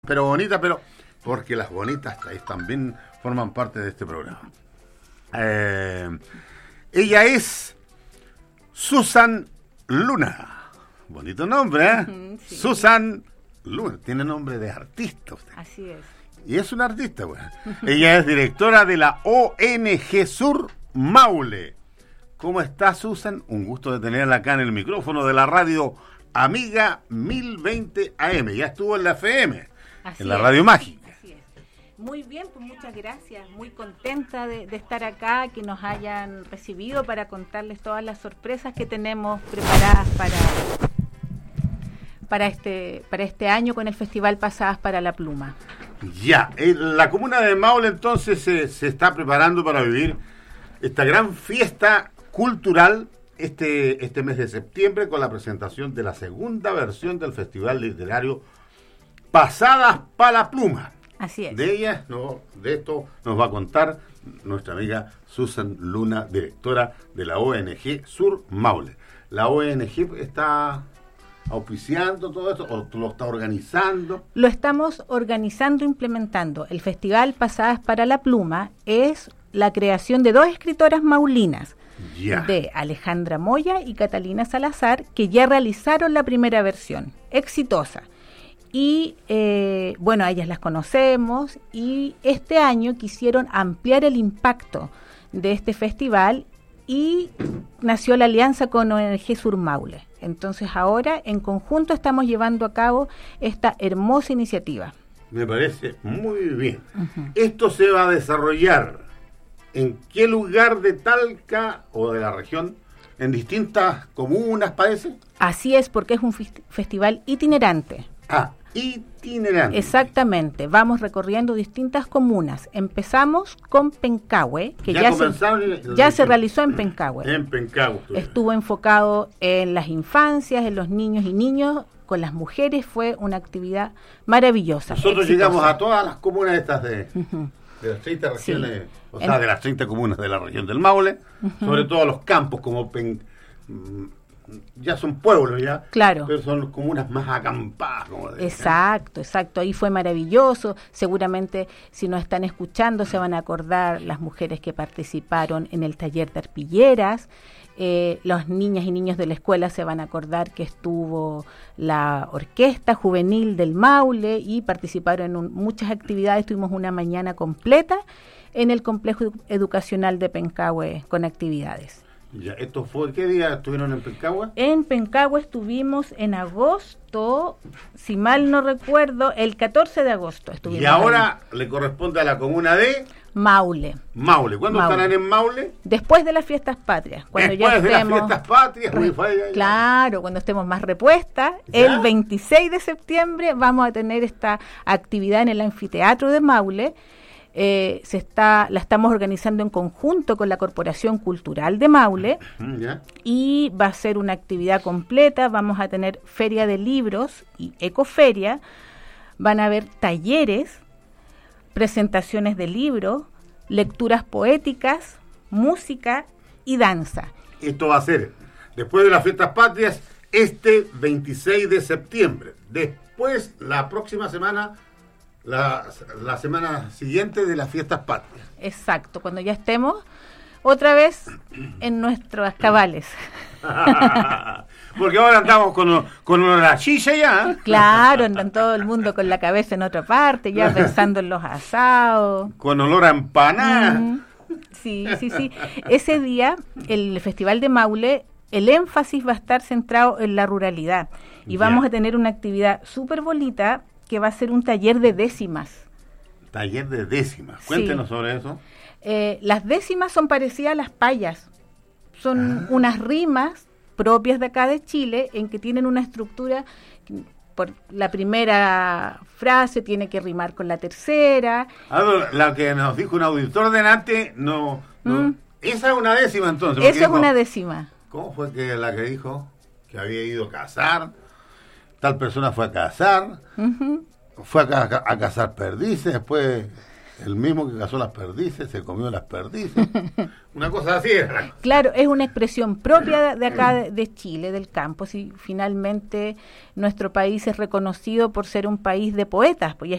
pero bonita, pero porque las bonitas también forman parte de este programa. Ella es Susan Luna. Bonito nombre, ¿eh? Sí. Susan Luna. Tiene nombre de artista usted. Así es. Y es una artista, bueno. Ella es directora de la ONG Sur Maule. ¿Cómo está, Susan? Un gusto de tenerla acá en el micrófono de la radio Amiga 1020 AM. Ya estuvo en la FM, Así en la es. Radio Mágica. Así es. Muy bien, pues muchas gracias. Muy contenta de estar acá, que nos hayan recibido para contarles todas las sorpresas que tenemos preparadas para este año con el Festival Pasadas para la Pluma. Ya, la comuna de Maule entonces se está preparando para vivir esta gran fiesta cultural este mes de septiembre con la presentación de la segunda versión del Festival Literario Pasadas para la Pluma. Así es. De esto nos va a contar nuestra amiga Susan Luna, directora de la ONG Sur Maule. ¿La ONG está auspiciando todo esto o lo está organizando? Lo estamos organizando, implementando. El Festival Pasadas para la Pluma es la creación de dos escritoras maulinas, Ya. de Alejandra Moya y Catalina Salazar, que ya realizaron la primera versión, exitosa. Y bueno, a ellas las conocemos y este año quisieron ampliar el impacto de este festival y nació la alianza con ONG Sur Maule. Entonces ahora en conjunto estamos llevando a cabo esta hermosa iniciativa. Me parece muy bien. Esto se va a desarrollar ¿en qué lugar de Talca o de la región? ¿En distintas comunas, parece? Así es, porque es un festival itinerante. Ah, itinerante. Exactamente, vamos recorriendo distintas comunas. Empezamos con Pencahue, que ya se realizó en Pencahue. En Pencahue. Estuvo enfocado en las infancias, en los niños y niños. Con las mujeres fue una actividad maravillosa. Nosotros exitosa. llegamos a todas las comunas estas de las 30 regiones, Sí. o sea, de las 30 comunas de la región del Maule, sobre todo los campos como ya son pueblos ya, Claro. pero son comunas más acampadas, como decían. Exacto, ahí fue maravilloso. Seguramente si nos están escuchando se van a acordar las mujeres que participaron en el taller de arpilleras. Los niñas y niños de la escuela se van a acordar que estuvo la orquesta juvenil del Maule y participaron en muchas actividades. Tuvimos una mañana completa en el complejo educacional de Pencahue con actividades. Ya, ¿esto fue qué día estuvieron en Pencahue? En Pencahue estuvimos en agosto, si mal no recuerdo, el 14 de agosto estuvimos. Y ahora le corresponde a la comuna de Maule. Maule. ¿Cuándo Maule. estarán en Maule? Después de las fiestas patrias, cuando Después ya de estemos, las fiestas patrias. claro, cuando estemos más repuestas, ¿Ya? el 26 de septiembre vamos a tener esta actividad en el anfiteatro de Maule. La estamos organizando en conjunto con la Corporación Cultural de Maule ¿Ya? y va a ser una actividad completa. Vamos a tener feria de libros y ecoferia, van a haber talleres, presentaciones de libros, lecturas poéticas, música y danza. Esto va a ser después de las fiestas patrias este 26 de septiembre. Después, la próxima semana, la semana siguiente de las fiestas patrias. Exacto, cuando ya estemos otra vez en nuestros cabales. Porque ahora andamos con una chilla ya. Claro, andan todo el mundo con la cabeza en otra parte, ya pensando en los asados. Con olor a empanada. Sí. Ese día, el Festival de Maule, el énfasis va a estar centrado en la ruralidad. Y vamos a tener una actividad súper bonita que va a ser un taller de décimas. Taller de décimas. Cuéntenos sobre eso. Las décimas son parecidas a las payas. Son unas rimas propias de acá de Chile en que tienen una estructura. Por la primera frase tiene que rimar con la tercera. La que nos dijo un auditor delante, no. Esa es una décima entonces. Eso es una décima. ¿Cómo fue que la que dijo que había ido a cazar? Tal persona fue a cazar, fue a cazar perdices, después El mismo que cazó las perdices se comió las perdices. Una cosa así era. Claro, es una expresión propia de acá de Chile, del campo. Si finalmente nuestro país es reconocido por ser un país de poetas, pues,